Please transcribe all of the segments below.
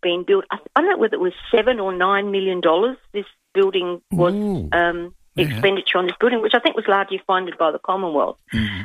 been built. I don't know whether it was $7 or $9 million. This building was expenditure on this building, which I think was largely funded by the Commonwealth. Mm-hmm.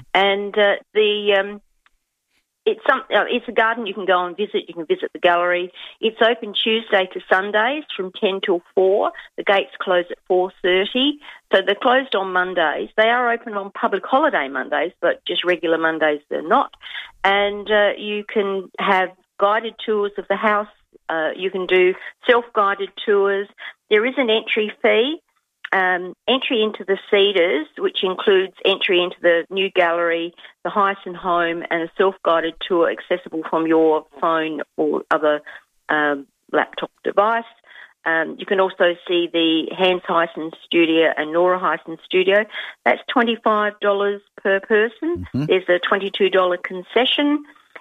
And it's a garden you can go and visit. You can visit the gallery. It's open Tuesday to Sundays from 10 till 4. The gates close at 4:30. So they're closed on Mondays. They are open on public holiday Mondays, but just regular Mondays they're not. And you can have guided tours of the house. You can do self-guided tours. There is an entry fee. Entry into the Cedars, which includes entry into the new gallery, the Hyson home, and a self-guided tour accessible from your phone or other laptop device. You can also see the Hans Hyson studio and Nora Hyson studio. That's $25 per person. Mm-hmm. There's a $22 concession.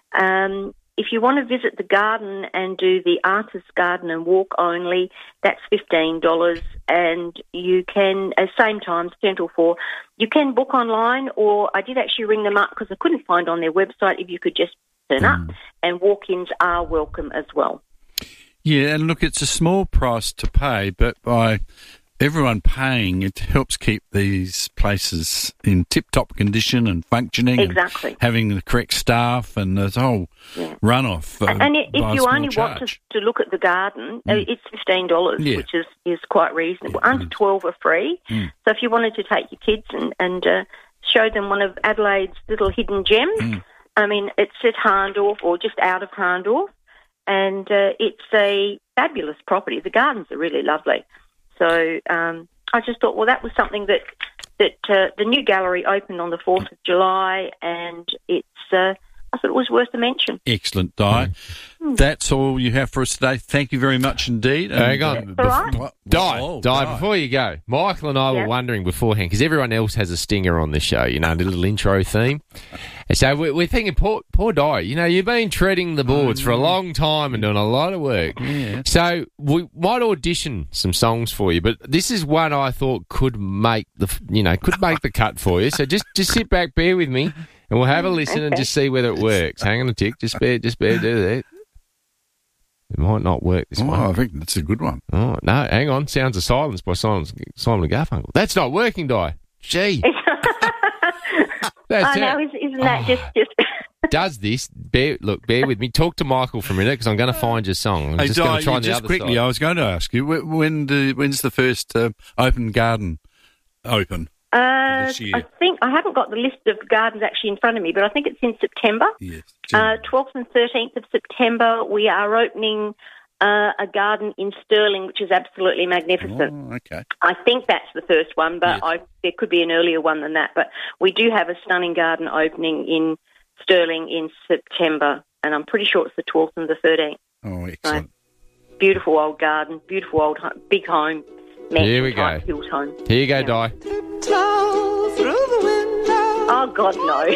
If you want to visit the garden and do the artist's garden and walk only, that's $15. And you can, at the same time, 10 till 4, you can book online, or I did actually ring them up because I couldn't find on their website if you could just turn up, and walk-ins are welcome as well. Yeah, and look, it's a small price to pay, but by everyone paying, it helps keep these places in tip-top condition and functioning. Exactly. And having the correct staff and the whole run-off. And if you only want to look at the garden, it's $15, which is quite reasonable. Yeah. Under 12 are free. So if you wanted to take your kids and show them one of Adelaide's little hidden gems, I mean, it's at Harndorf or just out of Harndorf, and it's a fabulous property. The gardens are really lovely. So I just thought, well, that was something that the new gallery opened on the 4th of July, and I thought it was worth a mention. Excellent, Di. That's all you have for us today. Thank you very much indeed. Hang on. Di, before you go, Michael and I were wondering beforehand, because everyone else has a stinger on this show, a little intro theme. And so we're thinking, poor Di, you've been treading the boards for a long time and doing a lot of work. Yeah. So we might audition some songs for you, but this is one I thought could make the cut for you. So just sit back, bear with me, and we'll have a listen and just see whether it works. Hang on a tick, just bear do that. It might not work this one. I think that's a good one. Oh, no, hang on. Sounds of Silence by Simon & Garfunkel. That's not working, Di. Gee. I know, isn't that just... Does this, bear with me. Talk to Michael for a minute, because I'm going to find your song. I'm just going to try the other quickly, side. I was going to ask you, when's the first open garden open? This year? I think I haven't got the list of gardens actually in front of me, but I think it's in September. Yes. 12th and 13th of September, we are opening a garden in Stirling, which is absolutely magnificent. Oh, okay. I think that's the first one, but there could be an earlier one than that. But we do have a stunning garden opening in Stirling in September, and I'm pretty sure it's the 12th and the 13th. Oh, excellent. So, beautiful old garden, beautiful old big home. Here we go. Home. Here you go, Di. Oh, God, no.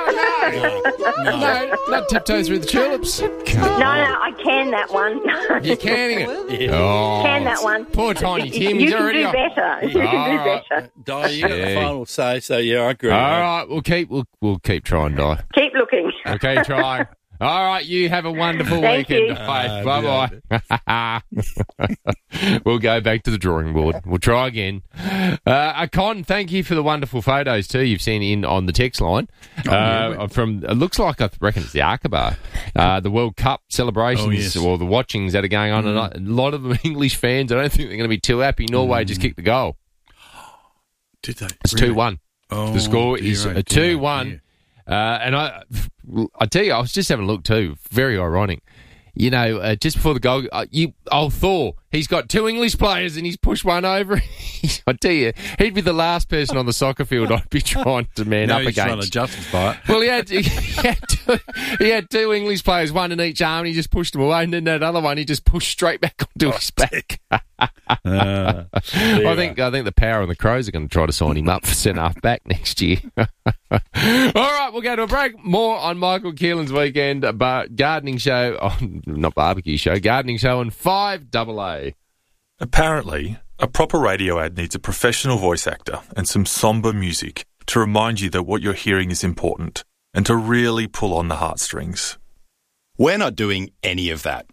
No, not Tiptoe Through the Tulips. No, I can that one. You're canning it? Yeah. Oh, can that one. Poor Tiny Tim. You can do better. You can do better. Di, you got the final say, so I agree. All right, we'll keep trying, Di. Keep looking. Okay, try. All right, you have a wonderful weekend. Bye-bye. We'll go back to the drawing board. We'll try again. Con, thank you for the wonderful photos too you've seen in on the text line. From it looks like, I reckon it's the Aqaba, the World Cup celebrations or the watchings that are going on. And a lot of them English fans, I don't think they're going to be too happy. Norway just kicked the goal. Did they? It's 2-1. Oh, the score is a 2-1. And I tell you, I was just having a look too. Very ironic. Just before the goal, Thor, he's got two English players and he's pushed one over. I tell you, he'd be the last person on the soccer field I'd be trying to man up against. He's trying to justify it. Well, he had two English players, one in each arm, and he just pushed them away. And then that other one, he just pushed straight back onto his back. I think the Power and the Crows are going to try to sign him up for centre-half back next year. All right, we'll go to a break. More on Michael Keelan's weekend gardening show, not barbecue show, gardening show on 5AA. Apparently, a proper radio ad needs a professional voice actor and some somber music to remind you that what you're hearing is important and to really pull on the heartstrings. We're not doing any of that.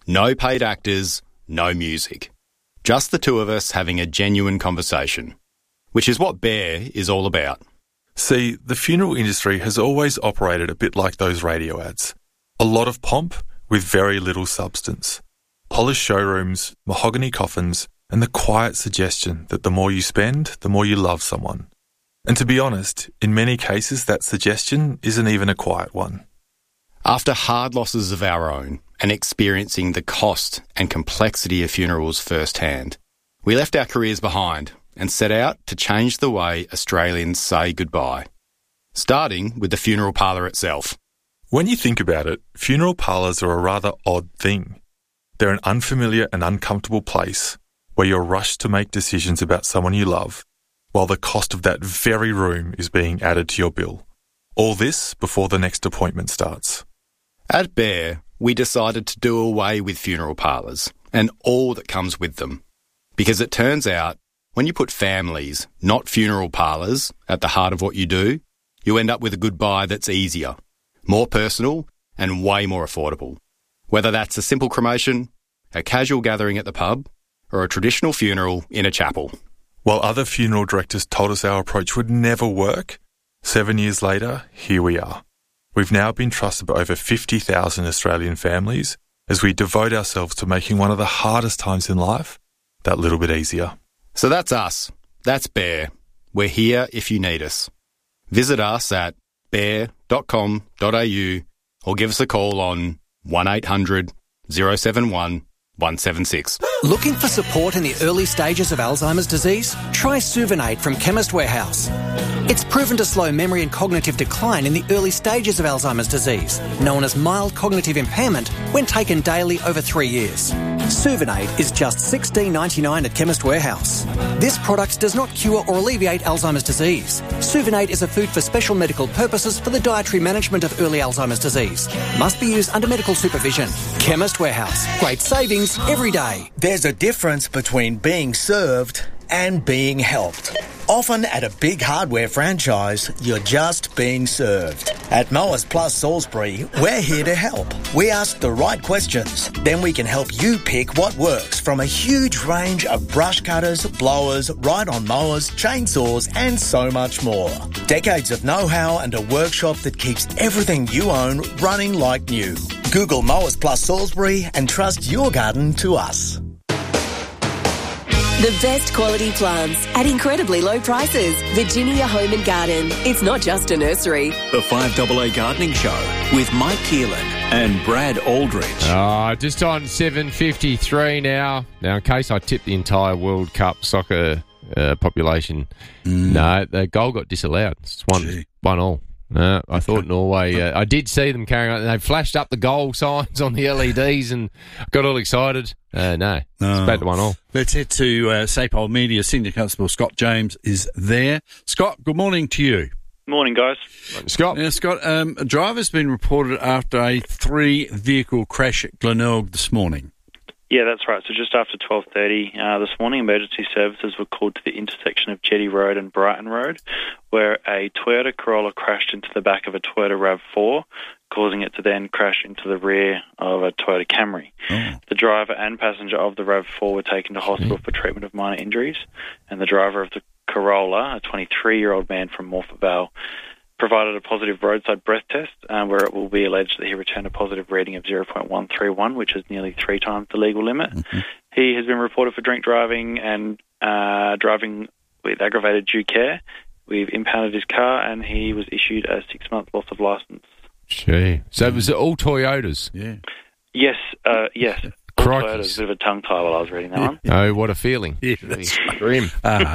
No paid actors, no music. Just the two of us having a genuine conversation, which is what Bear is all about. See, the funeral industry has always operated a bit like those radio ads. A lot of pomp with very little substance. Polished showrooms, mahogany coffins, and the quiet suggestion that the more you spend, the more you love someone. And to be honest, in many cases that suggestion isn't even a quiet one. After hard losses of our own and experiencing the cost and complexity of funerals firsthand, we left our careers behind and set out to change the way Australians say goodbye, starting with the funeral parlour itself. When you think about it, funeral parlours are a rather odd thing. They're an unfamiliar and uncomfortable place where you're rushed to make decisions about someone you love, while the cost of that very room is being added to your bill. All this before the next appointment starts. At Bear, we decided to do away with funeral parlours and all that comes with them. Because it turns out, when you put families, not funeral parlours, at the heart of what you do, you end up with a goodbye that's easier, more personal, and way more affordable. Whether that's a simple cremation, a casual gathering at the pub, or a traditional funeral in a chapel. While other funeral directors told us our approach would never work, 7 years later, here we are. We've now been trusted by over 50,000 Australian families as we devote ourselves to making one of the hardest times in life that little bit easier. So that's us. That's Bear. We're here if you need us. Visit us at bear.com.au or give us a call on 1800 071 176. Looking for support in the early stages of Alzheimer's disease? Try Suvinate from Chemist Warehouse. It's proven to slow memory and cognitive decline in the early stages of Alzheimer's disease, known as mild cognitive impairment, when taken daily over 3 years. Suvinate is just $16.99 at Chemist Warehouse. This product does not cure or alleviate Alzheimer's disease. Suvinate is a food for special medical purposes for the dietary management of early Alzheimer's disease. Must be used under medical supervision. Chemist Warehouse. Great savings every day. There's a difference between being served and being helped. Often at a big hardware franchise, you're just being served. At Mowers Plus Salisbury, we're here to help. We ask the right questions, then we can help you pick what works from a huge range of brush cutters, blowers, ride-on mowers, chainsaws and so much more. Decades of know-how and a workshop that keeps everything you own running like new. Google Mowers Plus Salisbury and trust your garden to us. The best quality plants at incredibly low prices. Virginia Home and Garden. It's not just a nursery. The 5AA Gardening Show with Mike Keelan and Brad Aldridge. Just on 7:53 now. Now, in case I tip the entire World Cup soccer population, no, the goal got disallowed. It's 1-1. I thought Norway... I did see them carrying on. They flashed up the goal signs on the LEDs and got all excited. No, it's back to 1-1. Let's head to SAPOL Media. Senior Constable Scott James is there. Scott, good morning to you. Morning, guys. Scott. Now, Scott, a driver's been reported after a 3-vehicle crash at Glenelg this morning. Yeah, that's right. So just after 12:30 this morning, emergency services were called to the intersection of Jetty Road and Brighton Road, where a Toyota Corolla crashed into the back of a Toyota RAV4, causing it to then crash into the rear of a Toyota Camry. The driver and passenger of the RAV4 were taken to hospital for treatment of minor injuries, and the driver of the Corolla, a 23-year-old man from Morphett Vale, provided a positive roadside breath test where it will be alleged that he returned a positive reading of 0.131, which is nearly 3 times the legal limit. He has been reported for drink driving and driving with aggravated due care. We've impounded his car and he was issued a 6-month loss of licence. Gee. So was it all Toyotas? Yeah. Yes, yes. Toyota's a bit of a tongue tie while I was reading that one. Oh, what a feeling. Yeah, that's grim.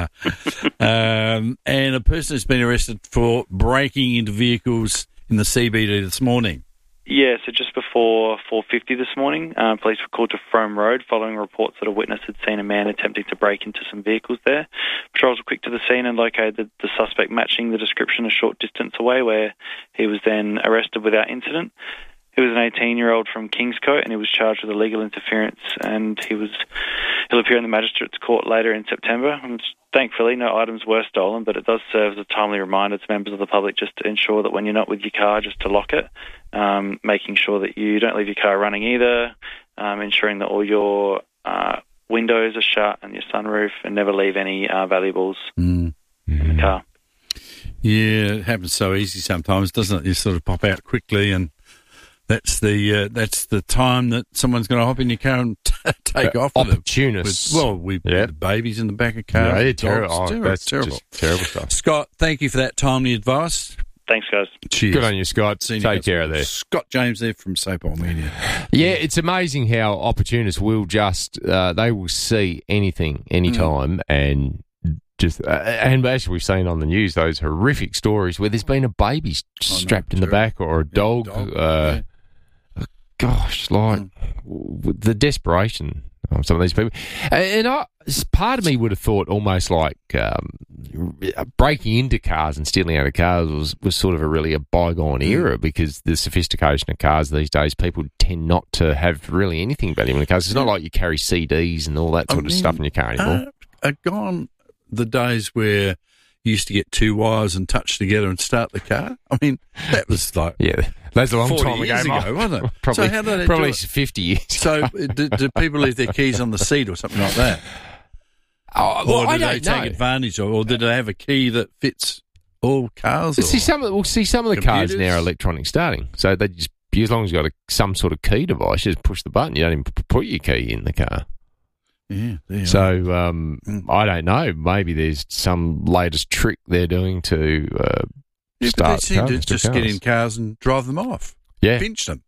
And a person has been arrested for breaking into vehicles in the CBD this morning. Yeah, so just before 4:50 this morning, police were called to Frome Road following reports that a witness had seen a man attempting to break into some vehicles there. Patrols were quick to the scene and located the suspect matching the description a short distance away, where he was then arrested without incident. He was an 18-year-old from Kingscote, and he was charged with illegal interference, and he'll appear in the Magistrates Court later in September. And thankfully, no items were stolen, but it does serve as a timely reminder to members of the public just to ensure that when you're not with your car, just to lock it, making sure that you don't leave your car running either, ensuring that all your windows are shut and your sunroof, and never leave any valuables in the car. Yeah, it happens so easy sometimes, doesn't it? You sort of pop out quickly, and that's the time that someone's going to hop in your car and take off. Opportunists. With the babies in the back of cars. Yeah, terrible. That's terrible. Terrible stuff. Scott, thank you for that timely advice. Thanks, guys. Cheers. Good on you, Scott. Take care of there. Scott James there from Sapole Media. Yeah, it's amazing how opportunists will just, they will see anything, anytime, and just, and as we've seen on the news, those horrific stories where there's been a baby strapped in the back or a dog. Gosh, the desperation of some of these people. And part of me would have thought almost like breaking into cars and stealing out of cars was sort of a bygone era, because the sophistication of cars these days, people tend not to have really anything valuable in the cars. It's not like you carry CDs and all that sort of stuff in your car anymore. Are gone the days where you used to get two wires and touch together and start the car? I mean, that was like... Yeah, that's a long 40 time years ago, wasn't it? Probably, so how did they probably do it? 50 years So do people leave their keys on the seat or something like that? Or do they take advantage of, or did they have a key that fits all cars? See some of the cars now are electronic starting, so they just, as long as you've got some sort of key device, you just push the button. You don't even put your key in the car. Yeah. So I don't know. Maybe there's some latest trick they're doing to start. They seem to just get in cars and drive them off. Yeah, pinch them.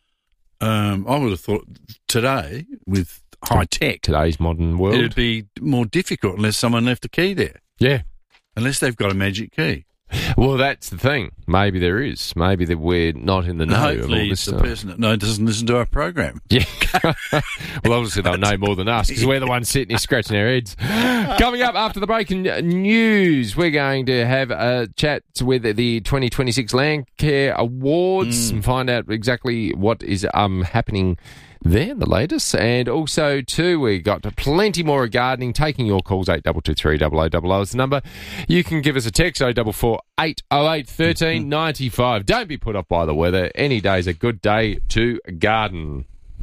I would have thought today with high tech, today's modern world, it'd be more difficult unless someone left a key there. Yeah, unless they've got a magic key. Well, that's the thing. Maybe there is. Maybe that we're not in the know. Hopefully, it's the person that doesn't listen to our program. Yeah. Well, obviously they'll know more than us because we're the ones sitting here scratching our heads. Coming up after the breaking news, we're going to have a chat with the 2026 Landcare Awards and find out exactly what is happening there, the latest. And also, too, we got plenty more of gardening. Taking your calls, 8223 0000 is the number. You can give us a text, 044 808 1395. Don't be put off by the weather. Any day's a good day to garden.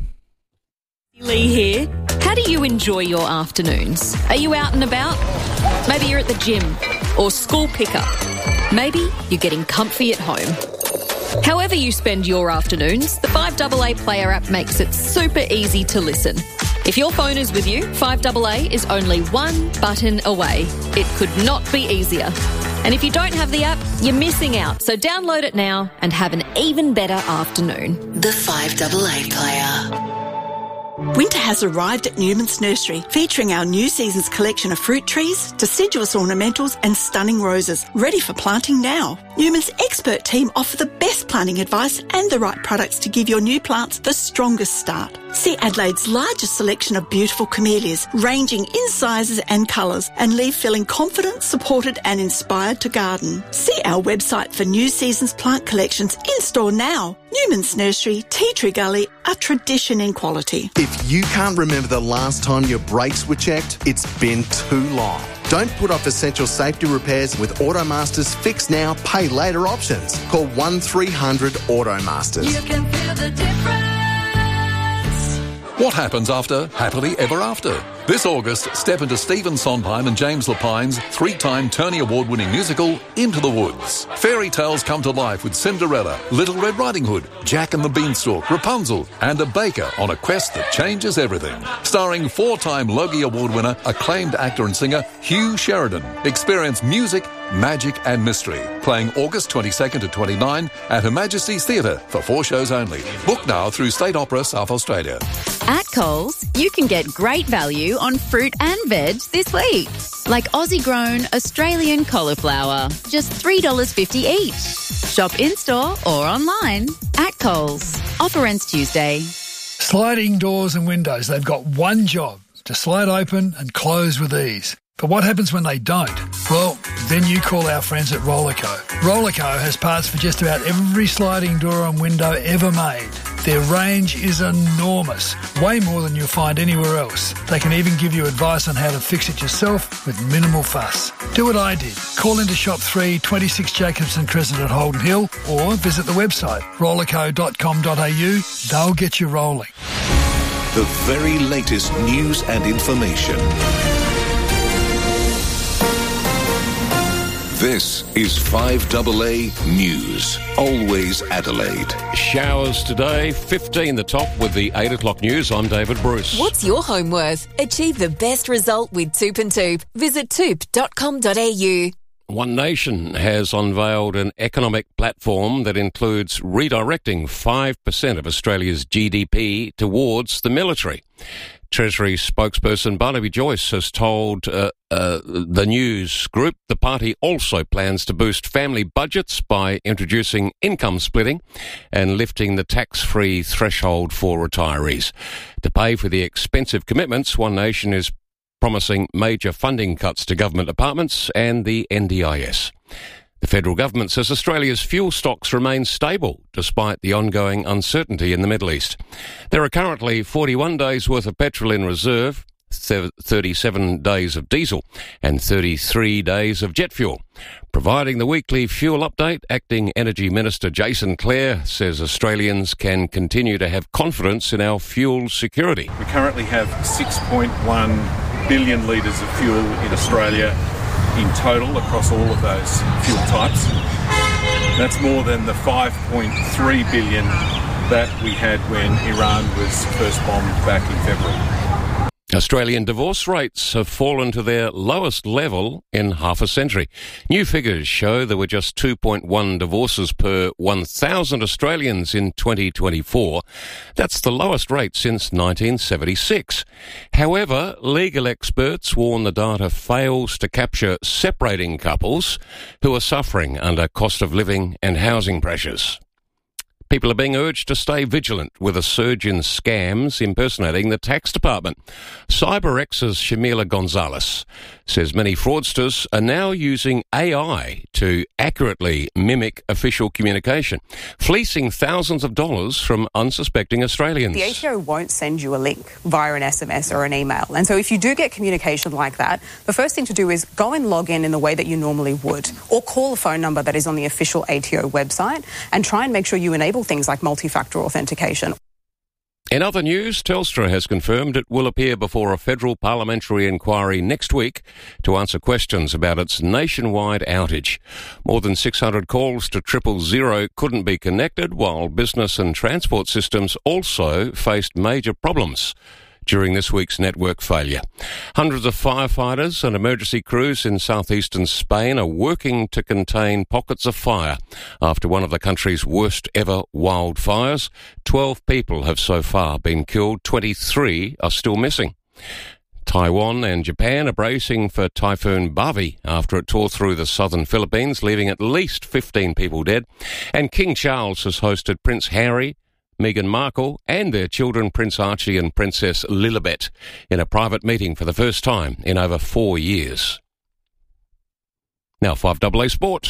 Lee here. How do you enjoy your afternoons? Are you out and about? Maybe you're at the gym or school pickup. Maybe you're getting comfy at home. However you spend your afternoons, the 5AA Player app makes it super easy to listen. If your phone is with you, 5AA is only one button away. It could not be easier. And if you don't have the app, you're missing out. So download it now and have an even better afternoon. The 5AA Player. Winter has arrived at Newman's Nursery, featuring our new season's collection of fruit trees, deciduous ornamentals and stunning roses, ready for planting now. Newman's expert team offer the best planting advice and the right products to give your new plants the strongest start. See Adelaide's largest selection of beautiful camellias, ranging in sizes and colours, and leave feeling confident, supported and inspired to garden. See our website for new season's plant collections in store now. Newman's Nursery, Tea Tree Gully, a tradition in quality. If you can't remember the last time your brakes were checked, it's been too long. Don't put off essential safety repairs with Automasters Fix Now, Pay Later options. Call 1300 Automasters. You can feel the difference. What happens after Happily Ever After? This August, step into Stephen Sondheim and James Lapine's 3-time Tony Award-winning musical, Into the Woods. Fairy tales come to life with Cinderella, Little Red Riding Hood, Jack and the Beanstalk, Rapunzel, and a baker on a quest that changes everything. Starring 4-time Logie Award winner, acclaimed actor and singer Hugh Sheridan. Experience music, magic and mystery. Playing August 22nd to 29 at Her Majesty's Theatre for 4 shows only. Book now through State Opera South Australia. At Coles, you can get great value on fruit and veg this week. Like Aussie-grown Australian cauliflower, just $3.50 each. Shop in-store or online at Coles. Offer ends Tuesday. Sliding doors and windows, they've got one job, to slide open and close with ease. But what happens when they don't? Well, then you call our friends at Rollerco. Rollerco has parts for just about every sliding door and window ever made. Their range is enormous, way more than you'll find anywhere else. They can even give you advice on how to fix it yourself with minimal fuss. Do what I did. Call into Shop 3, 26 Jacobson Crescent at Holden Hill, or visit the website rollerco.com.au. They'll get you rolling. The very latest news and information. This is 5AA News. Always Adelaide. Showers today, 15 the top with the 8 o'clock news. I'm David Bruce. What's your home worth? Achieve the best result with Toop and Toop. Visit toop.com.au. One Nation has unveiled an economic platform that includes redirecting 5% of Australia's GDP towards the military. Treasury spokesperson Barnaby Joyce has told the News Group the party also plans to boost family budgets by introducing income splitting and lifting the tax-free threshold for retirees. To pay for the expensive commitments, One Nation is promising major funding cuts to government departments and the NDIS. The federal government says Australia's fuel stocks remain stable despite the ongoing uncertainty in the Middle East. There are currently 41 days' worth of petrol in reserve, 37 days of diesel and 33 days of jet fuel. Providing the weekly fuel update, Acting Energy Minister Jason Clare says Australians can continue to have confidence in our fuel security. We currently have 6.1 billion litres of fuel in Australia in total across all of those fuel types. That's more than the 5.3 billion that we had when Iran was first bombed back in February. Australian divorce rates have fallen to their lowest level in half a century. New figures show there were just 2.1 divorces per 1,000 Australians in 2024. That's the lowest rate since 1976. However, legal experts warn the data fails to capture separating couples who are suffering under cost of living and housing pressures. People are being urged to stay vigilant with a surge in scams impersonating the tax department. CyberX's Shamila Gonzalez says many fraudsters are now using AI to accurately mimic official communication, fleecing thousands of dollars from unsuspecting Australians. The ATO won't send you a link via an SMS or an email. And so if you do get communication like that, the first thing to do is go and log in the way that you normally would, or call a phone number that is on the official ATO website and try and make sure you enable things like multi-factor authentication. In other news, Telstra has confirmed it will appear before a federal parliamentary inquiry next week to answer questions about its nationwide outage. More than 600 calls to 000 couldn't be connected, while business and transport systems also faced major problems during this week's network failure. Hundreds of firefighters and emergency crews in southeastern Spain are working to contain pockets of fire after one of the country's worst ever wildfires. 12 people have so far been killed, 23 are still missing. Taiwan and Japan are bracing for Typhoon Bavi after it tore through the southern Philippines, leaving at least 15 people dead. And King Charles has hosted Prince Harry, Meghan Markle and their children Prince Archie and Princess Lilibet in a private meeting for the first time in over 4 years. Now 5AA Sport.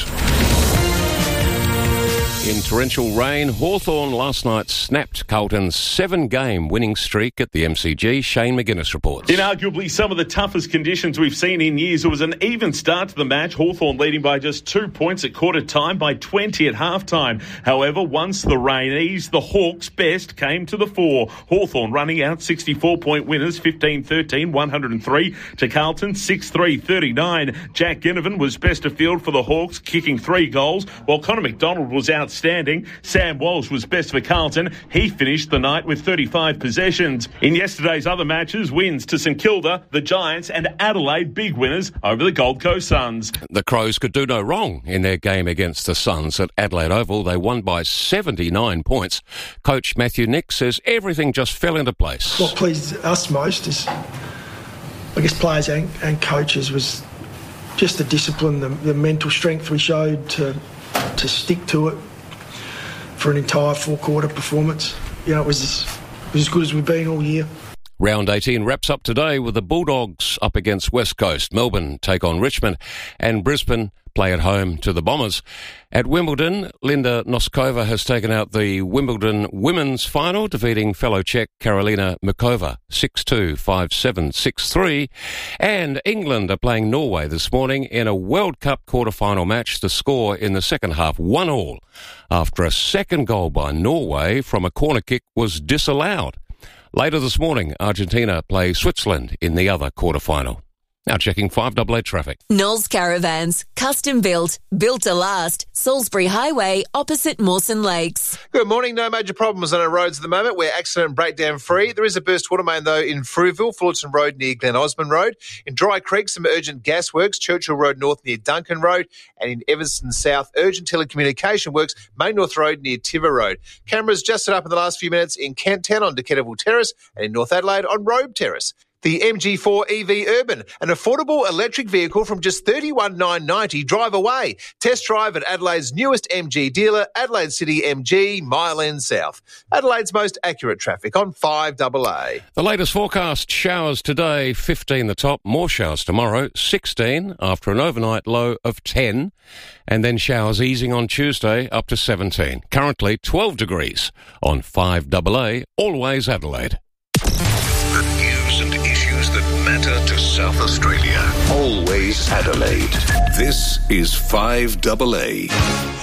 In torrential rain, Hawthorn last night snapped Carlton's 7-game winning streak at the MCG. Shane McGuinness reports. In arguably some of the toughest conditions we've seen in years, it was an even start to the match. Hawthorn leading by just 2 points at quarter time, by 20 at half time. However, once the rain eased, the Hawks' best came to the fore. Hawthorn running out 64-point winners, 15-13, 103 to Carlton, 6-3, 39. Jack Ginnivan was best of field for the Hawks, kicking 3 goals, while Connor McDonald was outstanding. Sam Walsh was best for Carlton. He finished the night with 35 possessions. In yesterday's other matches, wins to St Kilda, the Giants and Adelaide, big winners over the Gold Coast Suns. The Crows could do no wrong in their game against the Suns at Adelaide Oval. They won by 79 points. Coach Matthew Nick says everything just fell into place. What pleased us most is, I guess, players and coaches was just the discipline, the mental strength we showed to stick to it for an entire 4-quarter performance. You know, it was as good as we've been all year. Round 18 wraps up today with the Bulldogs up against West Coast. Melbourne take on Richmond and Brisbane play at home to the Bombers. At Wimbledon, Linda Noskova has taken out the Wimbledon women's final, defeating fellow Czech Karolina Mukova 6-2, 5-7, 6-3. And England are playing Norway this morning in a World Cup quarter-final match. The score in the second half 1-1 after a second goal by Norway from a corner kick was disallowed. Later this morning, Argentina play Switzerland in the other quarter-final. Now checking 5AA traffic. Knowles Caravans, custom built, built to last. Salisbury Highway, opposite Mawson Lakes. Good morning. No major problems on our roads at the moment. We're accident and breakdown free. There is a burst water main, though, in Frueville, Fullerton Road near Glen Osmond Road. In Dry Creek, some urgent gas works, Churchill Road North near Duncan Road. And in Evanston South, urgent telecommunication works, Main North Road near Tiver Road. Cameras just set up in the last few minutes in Kent Town on Decateville Terrace and in North Adelaide on Robe Terrace. The MG4 EV Urban, an affordable electric vehicle from just $31,990. Drive away. Test drive at Adelaide's newest MG dealer, Adelaide City MG, Mile End South. Adelaide's most accurate traffic on 5AA. The latest forecast: showers today, 15 the top, more showers tomorrow, 16 after an overnight low of 10, and then showers easing on Tuesday up to 17. Currently 12 degrees on 5AA, always Adelaide. The news and issues that matter to South Australia. Always Adelaide. This is 5AA.